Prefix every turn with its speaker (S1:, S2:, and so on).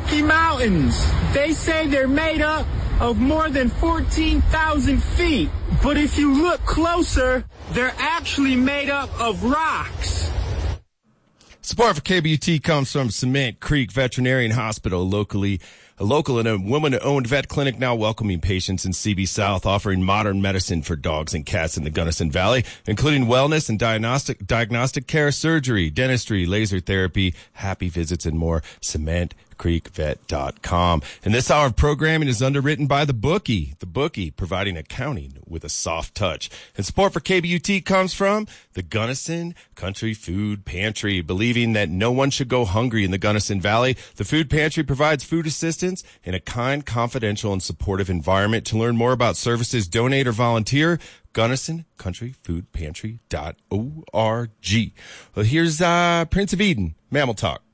S1: Rocky Mountains. They say they're made up of more than 14,000 feet. But if you look closer, they're actually made up of rocks.
S2: Support for KBUT comes from Cement Creek Veterinarian Hospital, a local and a woman-owned vet clinic now welcoming patients in CB South, offering modern medicine for dogs and cats in the Gunnison Valley, including wellness and diagnostic care, surgery, dentistry, laser therapy, happy visits, and more. CementCreekVet.com. And this hour of programming is underwritten by The Bookie providing accounting with a soft touch. And support for KBUT comes from the Gunnison Country Food Pantry. Believing that no one should go hungry in the Gunnison Valley, the Food Pantry provides food assistance in a kind, confidential, and supportive environment. To learn more about services, donate, or volunteer, GunnisonCountryFoodPantry.org. Well, here's Prince of Eden, Mammal Talk.